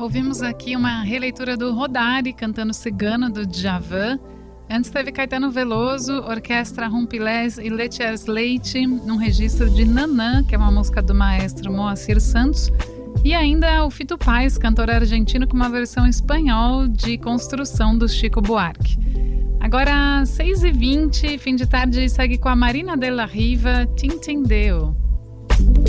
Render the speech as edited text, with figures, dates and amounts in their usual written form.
Ouvimos aqui uma releitura do Rodari cantando Cigano do Djavan. Antes teve Caetano Veloso, Orquestra Rumpilés e Letiers Leite, num registro de Nanã, que é uma música do maestro Moacir Santos. E ainda o Fito Páez, cantor argentino, com uma versão em espanhol de Construção do Chico Buarque. Agora, 6h20, fim de tarde, segue com a Marina de la Riva, Tintindeu.